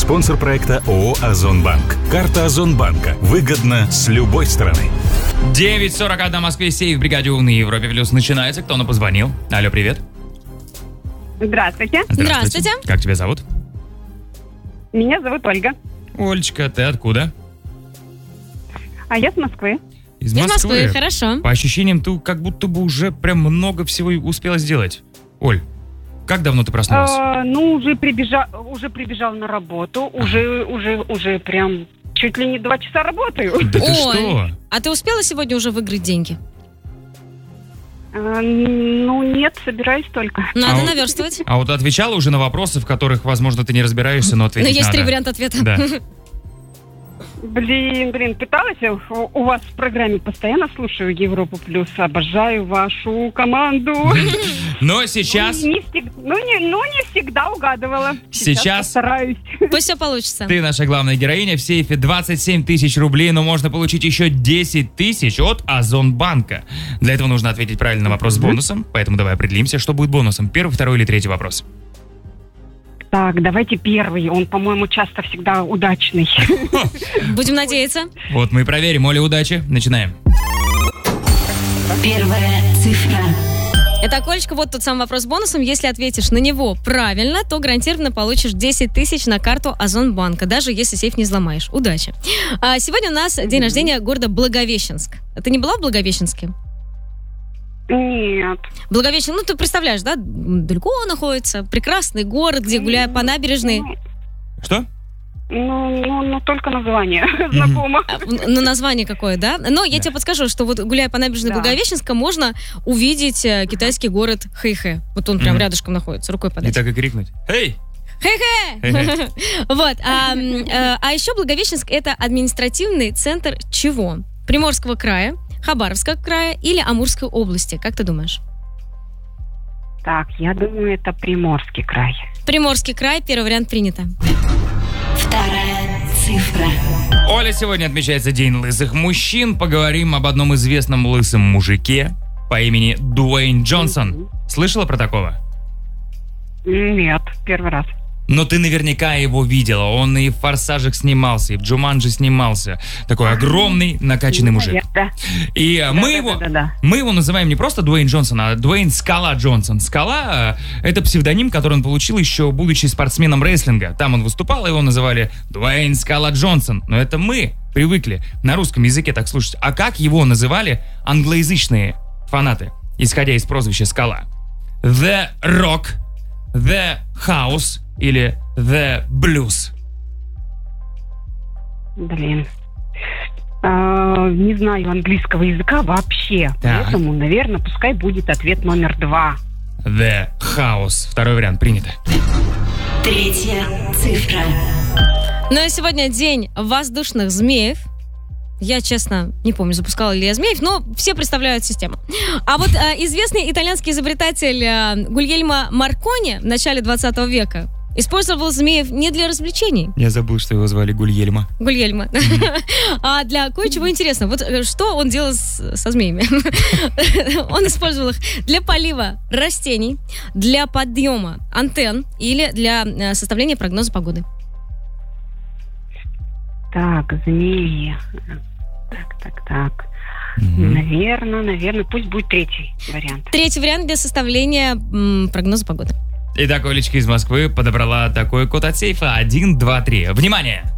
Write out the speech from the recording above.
Спонсор проекта ООО «Озонбанк». Карта Озонбанка. Выгодно с любой стороны. 9:41 в Москве, сейф в бригаде на Европе Плюс начинается. Кто нам позвонил? Алло, привет. Здравствуйте. Здравствуйте. Как тебя зовут? Меня зовут Ольга. Олечка, ты откуда? А я с Москвы. Из Из Москвы, хорошо. По ощущениям, ты как будто бы уже прям много всего успела сделать. Оль, как давно ты проснулась? Уже прибежал на работу. Уже прям чуть ли не 2 часа работаю. Да ты Ой, что? а ты успела сегодня уже выиграть деньги? Нет, собираюсь только. Надо наверстывать. А вот отвечала уже на вопросы, в которых, возможно, ты не разбираешься, но Но ответить есть надо. 3 варианта ответа. Да. Блин, пыталась. У вас в программе постоянно слушаю Европу Плюс. Обожаю вашу команду. Но сейчас Не всегда угадывала. Сейчас Постараюсь. Пусть все получится. ты наша главная героиня. В сейфе 27 тысяч рублей, но можно получить еще 10 тысяч от Озонбанка. Для этого нужно ответить правильно на вопрос с бонусом, поэтому давай определимся, что будет бонусом. Первый, второй или третий вопрос. Так, давайте первый. Он, по-моему, часто всегда удачный. Будем надеяться. Вот мы и проверим. Оля, удачи. Начинаем. Первая цифра. Итак, Олечка, вот тот самый вопрос с бонусом. Если ответишь на него правильно, то гарантированно получишь 10 тысяч на карту Озонбанка, даже если сейф не взломаешь. Удачи. Сегодня у нас день рождения города Благовещенск. Ты не была в Благовещенске? Нет. Благовещенск, ты представляешь, да? Далеко находится. Прекрасный город, где, гуляя по набережной... Что? Только название знакомо. Название какое, да? Но я тебе подскажу, что вот гуляя по набережной Благовещенска, можно увидеть китайский город Хэйхэ. Вот он прям рядышком находится, рукой И подать. так и крикнуть. Эй! Хэйхэ! Вот. А еще Благовещенск — это административный центр чего? Приморского края, Хабаровского края или Амурской области? Как ты думаешь? Так, я думаю, это Приморский край. Приморский край, первый вариант принято. Вторая цифра. Оля, сегодня отмечается День лысых мужчин. Поговорим об одном известном лысом мужике по имени Дуэйн Джонсон. Слышала про такого? Нет, первый раз. Но ты наверняка его видела. Он и в «Форсажах» снимался, и в «Джуманджи» снимался. Такой огромный, накачанный мужик. Да. И мы его называем не просто Дуэйн Джонсон, а Дуэйн «Скала» Джонсон. «Скала» — это псевдоним, который он получил еще будучи спортсменом рестлинга. Там он выступал, и его называли Дуэйн «Скала» Джонсон. Но это мы привыкли на русском языке так слушать. А как его называли англоязычные фанаты, исходя из прозвища «Скала»? The Rock, The House или The Blues? Блин. Не знаю английского языка вообще. Так. Поэтому, наверное, пускай будет ответ номер 2. The House. Второй вариант принято. Третья цифра. Ну и сегодня день воздушных змеев. Я, честно, не помню, запускала ли я змеев, но все представляют систему. А вот известный итальянский изобретатель Гульельмо Маркони в начале 20 века использовал змеев не для развлечений. Я забыл, что его звали Гульельмо. Гульельмо. А для кое-чего интересного. Вот что он делал со змеями? Он использовал их для полива растений, для подъема антенн или для составления прогноза погоды. Так, змеи. Так. Наверное, пусть будет третий вариант. Третий вариант для составления прогноза погоды. Итак, Олечка из Москвы подобрала такой код от сейфа 1, 2, 3. Внимание!